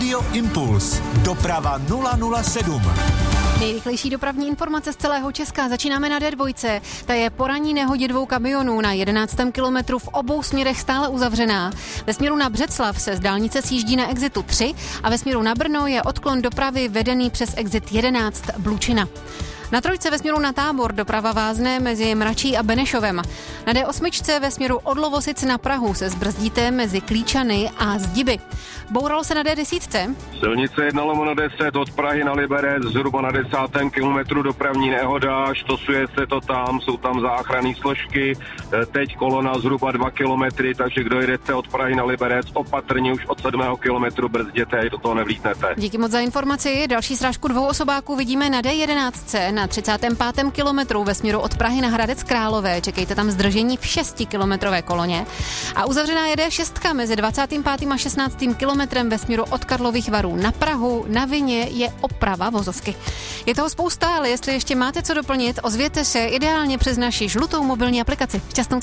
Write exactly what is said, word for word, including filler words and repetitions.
Rádio Impuls. Doprava nula nula sedm. Nejrychlejší dopravní informace z celého Česka. Začínáme na D dva. Ta je po ranní nehodě dvou kamionů na jedenáctém kilometru v obou směrech stále uzavřená. Ve směru na Břeclav se z dálnice sjíždí na exitu tři a ve směru na Brno je odklon dopravy vedený přes exit jedenáct Blučina. Na trojce ve směru na Tábor doprava vázne mezi Mračí a Benešovem. Na D osm ve směru od Lovosic na Prahu se zbrzdíte mezi Klíčany a Zdiby. Bouralo se na D deset. Silnice jedna lomeno deset od Prahy na Liberec, zhruba na desátém kilometru dopravní nehoda, štosuje se to tam, jsou tam záchranné složky, teď kolona zhruba dva kilometry, takže kdo jedete od Prahy na Liberec, opatrně už od sedmého kilometru brzděte, do toho nevlítnete. Díky moc za informaci. Další srážku dvou osobáků vidíme na D jedenáct na třicátém pátém kilometru ve směru od Prahy na Hradec Králové. Čekejte tam zdržení v šestikilometrové koloně. A uzavřená je D šest mezi dvacátým pátým a šestnáctým kilometrem ve směru od Karlových Varů na Prahu. Na Vině je oprava vozovky. Je toho spousta, ale jestli ještě máte co doplnit, ozvěte se ideálně přes naši žlutou mobilní aplikaci. Šťastnou cestu.